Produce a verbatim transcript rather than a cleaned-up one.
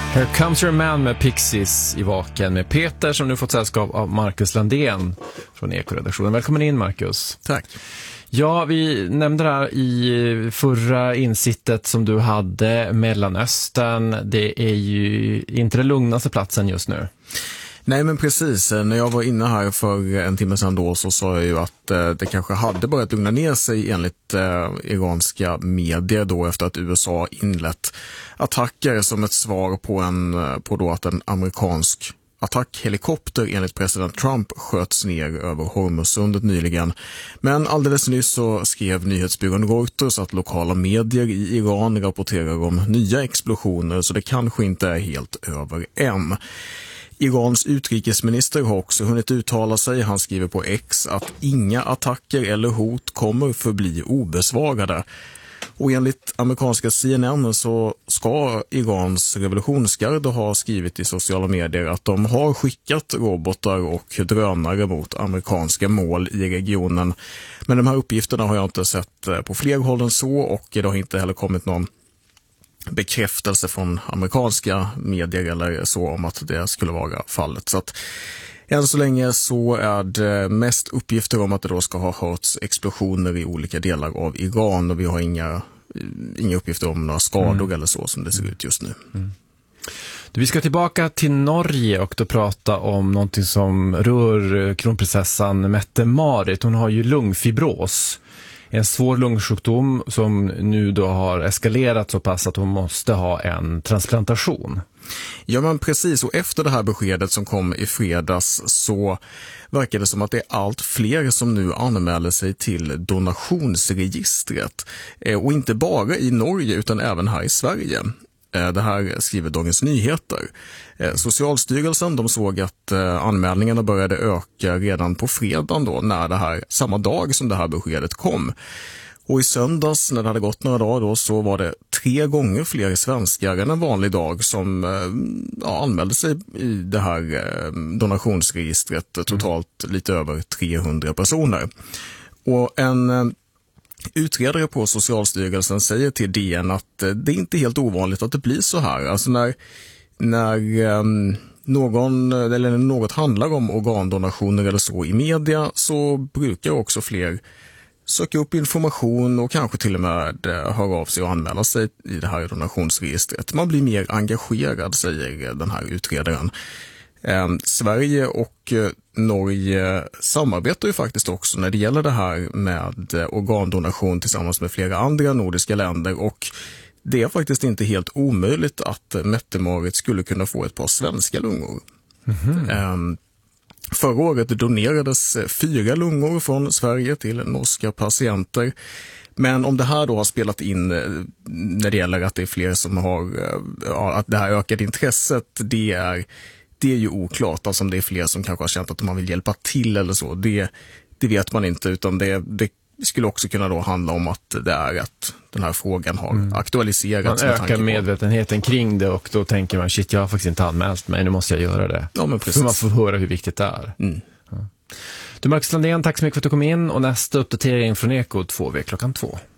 Here comes your man med Pixies i Vaken med Peter som nu fått sällskap av Marcus Landén från Eko-redaktionen. Välkommen in, Marcus. Tack. Ja, vi nämnde det här i förra insittet som du hade, Mellanöstern. Det är ju inte den lugnaste platsen just nu. Nej, men precis. När jag var inne här för en timme sedan då så sa jag ju att eh, det kanske hade börjat lugna ner sig enligt eh, iranska medier då efter att U S A inlett attacker som ett svar på, en, på då att en amerikansk attackhelikopter enligt president Trump sköts ner över Hormuzsundet nyligen. Men alldeles nyss så skrev nyhetsbyrån Reuters att lokala medier i Iran rapporterar om nya explosioner, så det kanske inte är helt över än. Irans utrikesminister har också hunnit uttala sig. Han skriver på X att inga attacker eller hot kommer förbli obesvarade. Och enligt amerikanska C N N så ska Irans revolutionsgarde ha skrivit i sociala medier att de har skickat robotar och drönare mot amerikanska mål i regionen. Men de här uppgifterna har jag inte sett på fler håll än så, och det har inte heller kommit någon bekräftelse från amerikanska medier eller så om att det skulle vara fallet. Så att än så länge så är det mest uppgifter om att det då ska ha hörts explosioner i olika delar av Iran, och vi har inga, inga uppgifter om några skador mm. eller så som det ser ut just nu. Mm. Vi ska tillbaka till Norge och då prata om någonting som rör kronprinsessan Mette-Marit. Hon har ju lungfibros. En svår lungsjukdom som nu då har eskalerat så pass att hon måste ha en transplantation. Ja, men precis. Och efter det här beskedet som kom i fredags så verkar det som att det är allt fler som nu anmäler sig till donationsregistret. Och inte bara i Norge utan även här i Sverige. Det här skriver Dagens Nyheter. Socialstyrelsen de såg att anmälningarna började öka redan på fredagen då, när det här, samma dag som det här beskedet kom. Och i söndags när det hade gått några dagar då, så var det tre gånger fler svenskar än en vanlig dag som ja, anmälde sig i det här donationsregistret. Totalt lite över trehundra personer. Och en utredare på Socialstyrelsen säger till D N att det är inte helt ovanligt att det blir så här. Alltså när, när um, någon, eller något handlar om organdonationer eller så i media, så brukar också fler söka upp information och kanske till och med höra av sig och anmäla sig i det här donationsregistret. Man blir mer engagerad, säger den här utredaren. Eh, Sverige och eh, Norge samarbetar ju faktiskt också när det gäller det här med eh, organdonation tillsammans med flera andra nordiska länder, och det är faktiskt inte helt omöjligt att eh, Mette-Marit skulle kunna få ett par svenska lungor. Mm-hmm. Eh, förra året donerades eh, fyra lungor från Sverige till norska patienter. Men om det här då har spelat in eh, när det gäller att det är fler som har eh, att det här ökade intresset, det är Det är ju oklart, alltså om det är fler som kanske har känt att man vill hjälpa till eller så. Det, det vet man inte, utan det, det skulle också kunna då handla om att det är att den här frågan har mm. aktualiserats. Man ökar medvetenheten kring det, och då tänker man, shit, jag har faktiskt inte anmält mig, nu måste jag göra det. Ja, men precis. För man får höra hur viktigt det är. Mm. Ja. Du, Marcus Landén, tack så mycket för att du kom in, och nästa uppdatering från Eko två veckan klockan två.